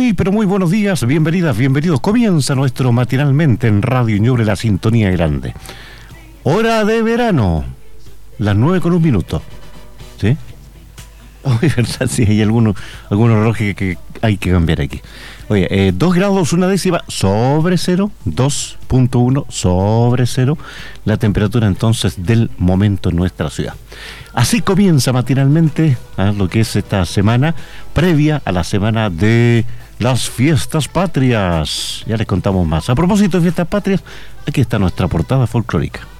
Muy, pero muy buenos días, bienvenidas, bienvenidos. Comienza nuestro matinalmente en Radio Ñuble, la sintonía grande. Hora de verano, las 9:01. ¿Sí? Oye, ¿verdad? Sí, hay algunos relojes que hay que cambiar aquí. Oye, 2 grados, 1 décima sobre cero, 2.1 sobre cero, la temperatura entonces del momento en nuestra ciudad. Así comienza matinalmente lo que es esta semana previa a la semana de las fiestas patrias. Ya les contamos más. A propósito de fiestas patrias, aquí está nuestra portada folclórica.